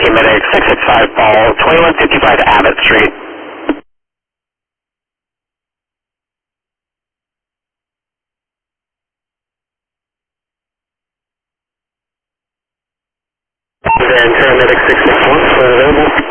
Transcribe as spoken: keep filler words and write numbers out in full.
Medic six six five ball, twenty-one fifty-five Abbott Street. And paramedic six six one, available.